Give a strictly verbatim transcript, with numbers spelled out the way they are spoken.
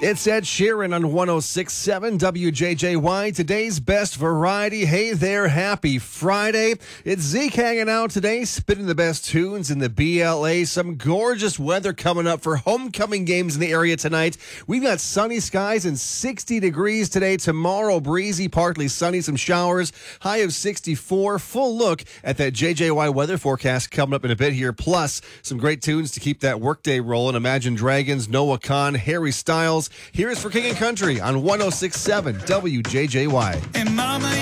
It's Ed Sheeran on one oh six point seven W J J Y. Today's best variety. Hey there, happy Friday. It's Zeke hanging out today, spitting the best tunes in the B L A. Some gorgeous weather coming up for homecoming games in the area tonight. We've got sunny skies and sixty degrees today. Tomorrow, breezy, partly sunny, some showers. High of sixty-four. Full look at that J J Y weather forecast coming up in a bit here. Plus, some great tunes to keep that workday rolling. Imagine Dragons, Noah Khan, Harry Styles. Here's for King and Country on one oh six point seven W J J Y. And Mama,